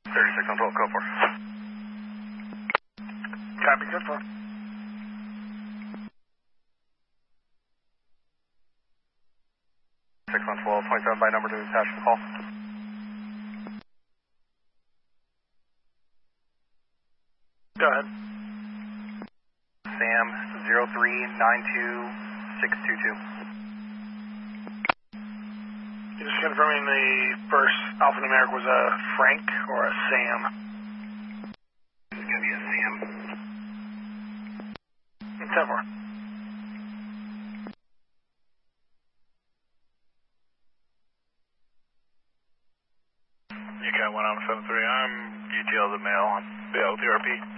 36 on 12, code 4. Copy, good for. 6 on 12, 27 by number to attach the call. Go ahead. Sam 0392622. Just confirming the first alphanumeric was a Frank or a Sam. It's going to be a Sam. 10-4. UCAT 1 on 73, I'm UTL the mail on BLTRP.